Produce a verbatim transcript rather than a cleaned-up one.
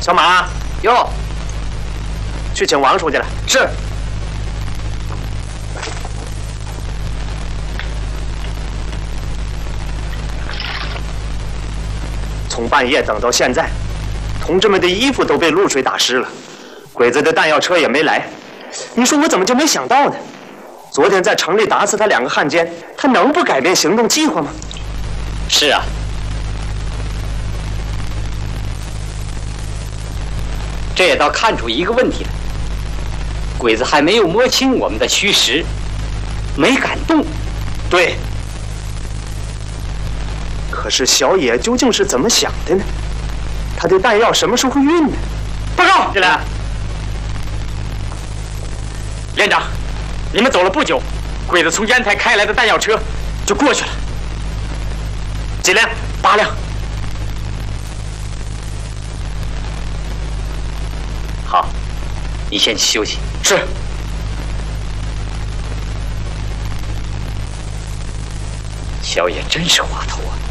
小马， 哟， 去请王书记来。 是。 从半夜等到现在，同志们的衣服都被露水打湿了，鬼子的弹药车也没来。你说我怎么就没想到呢？昨天在城里打死他两个汉奸，他能不改变行动计划吗？ 是啊。这也倒看出一个问题来，鬼子还没有摸清我们的虚实，没敢动。 对。可是小野究竟是怎么想的呢？他的弹药什么时候运呢？ 报告，进来。连长，你们走了不久，鬼子从烟台开来的弹药车就过去了。 几辆？ 八辆。 好，你先去休息。 是。 小野真是滑头啊！